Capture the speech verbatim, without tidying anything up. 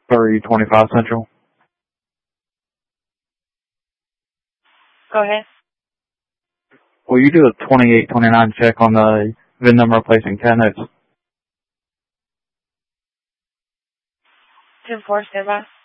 three twenty-five Central. Go ahead. Will you do a twenty-eight twenty-nine check on the V I N number replacing cat notes? ten four, stand by.